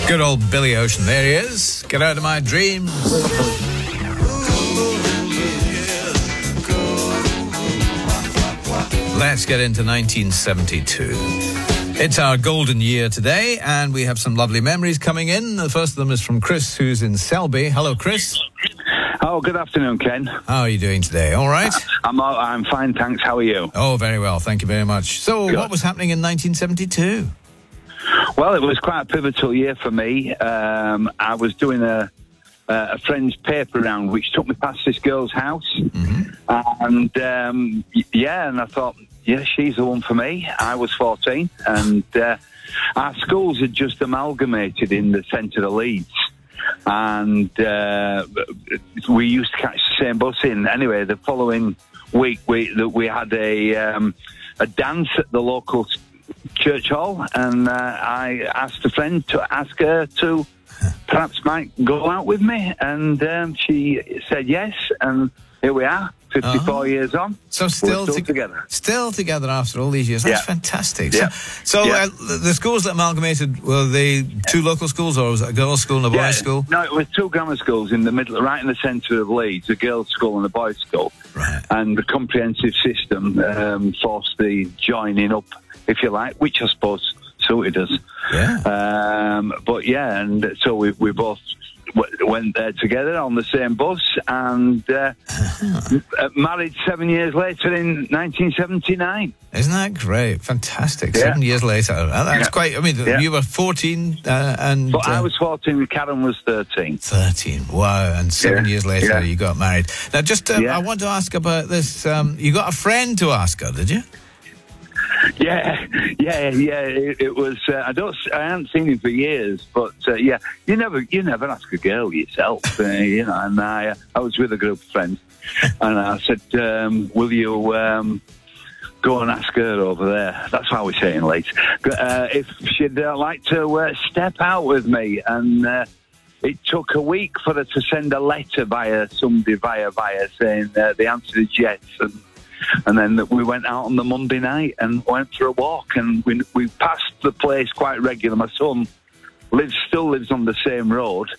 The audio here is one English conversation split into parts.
Good old Billy Ocean. There he is. Get out of my dreams. Let's get into 1972. It's our golden year today, and we have some lovely memories coming in. The first of them is from Chris, who's in Selby. Hello, Chris. Oh, good afternoon, Ken. How are you doing today? All right? I'm fine, thanks. How are you? Oh, very well. Thank you very much. So, Good. What was happening in 1972? Well, it was quite a pivotal year for me. I was doing a friend's paper round, which took me past this girl's house. And, and I thought, yeah, she's the one for me. I was 14, and our schools had just amalgamated in the centre of Leeds. And we used to catch the same bus in. Anyway, the following week, we had a dance at the local church hall, and I asked a friend to ask her to perhaps might go out with me, and she said yes, and here we are, 54 years on. So We're still together. Still together after all these years. That's fantastic. Yeah. So the schools that amalgamated, were they two local schools, or was it a girls' school and a boys' school? No, it was two grammar schools in the middle, right in the centre of Leeds, a girls' school and a boys' school. Right. And the comprehensive system forced the joining up, if you like, which I suppose suited us. Yeah. And so we both went there together on the same bus, and married 7 years later in 1979. Isn't that great? Fantastic. 7 years later. That's quite, I mean, you were 14 and... But I was 14 and Karen was 13. 13, wow. And 7 years later you got married. Now, just, I want to ask about this. You got a friend to ask her, did you? Yeah. It was. I haven't seen him for years, but you never ask a girl yourself, And I was with a group of friends, and I said, "Will you go and ask her over there?" That's how we say in Leeds. If she'd like to step out with me, and it took a week for her to send a letter via somebody saying the answer is yes, and then we went out on the Monday night and went for a walk, and we passed the place quite regular. My son still lives on the same road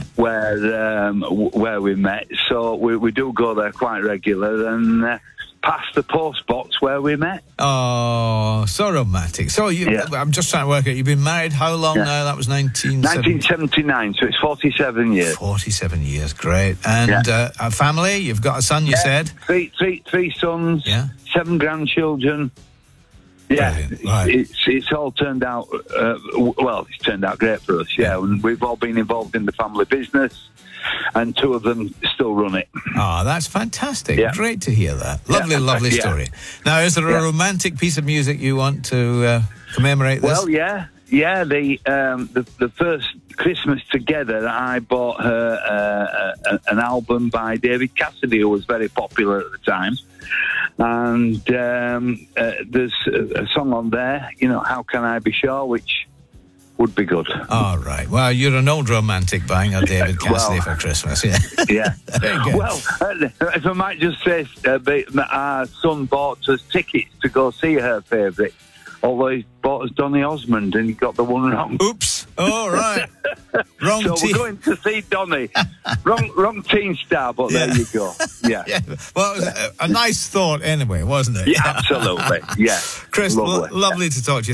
where we met, so we do go there quite regular, and past the post box where we met. Oh, so romantic. So I'm just trying to work out, you've been married how long now? That was 1979, so it's 47 years. 47 years, great. And a family, you've got a son, you said? Three sons, 7 grandchildren. Yeah, right. It's all turned out, it's turned out great for us, and we've all been involved in the family business, and 2 of them still run it. Oh, that's fantastic. Yeah. Great to hear that. Lovely story. Now, is there a romantic piece of music you want to commemorate this? Well, the first Christmas together, I bought her an album by David Cassidy, who was very popular at the time. And there's a song on there, How Can I Be Sure, which would be good. All right. Well, you're an old romantic buying a David Cassidy for Christmas, Yeah. Very good. Well, if I might just say, our son bought us tickets to go see her favourite, although he bought us Donny Osmond and he got the one wrong. Oops. All right. Wrong so we're going to see Donny. wrong teen star, but there you go. Yeah. Well, it was a nice thought anyway, wasn't it? Yeah, absolutely. Yeah. Chris, lovely to talk to you.